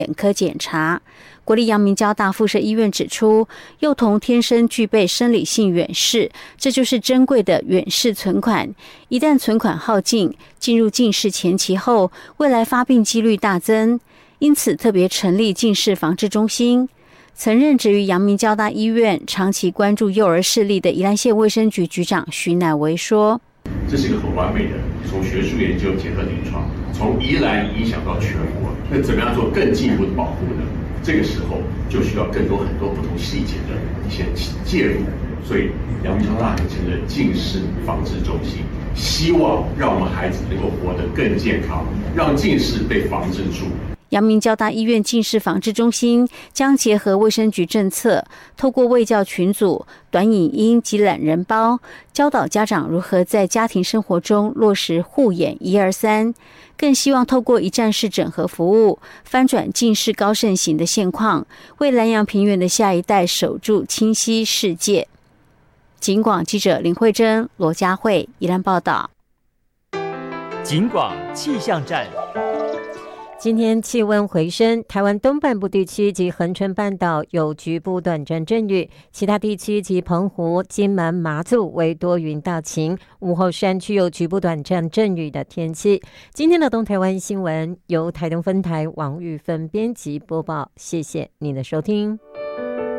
眼科检查。国立阳明交大附设医院指出，幼童天生具备生理性远视，这就是珍贵的远视存款。一旦存款耗尽，进入近视前期后，未来发病几率大增。因此，特别成立近视防治中心。曾任职于阳明交大医院、长期关注幼儿视力的宜兰县卫生局局长徐乃维说：“ 这是一个很完美的，从学术研究结合临床，从宜兰影响到全国。那怎么样做更进一步的保护呢？这个时候就需要很多不同细节的一些介入。所以阳明交大成立近视防治中心，希望让我们孩子能够活得更健康，让近视被防治住。” 阳明交大医院近视防治中心将结合卫生局政策，透过卫教群组、短影音及懒人包，教导家长如何在家庭生活中落实护眼123，更希望透过一站式整合服务，翻转近视高盛行的现况，为南阳平原的下一代守住清晰世界。警广记者林慧珍、罗佳慧宜兰报道。 警广气象站。 今天气温回升，台湾东半部地区及恒春半岛有局部短暂阵雨，其他地区及澎湖、金门、马祖为多云到晴，午后山区有局部短暂阵雨的天气。今天的东台湾新闻由台东分台王玉芬编辑播报，谢谢您的收听。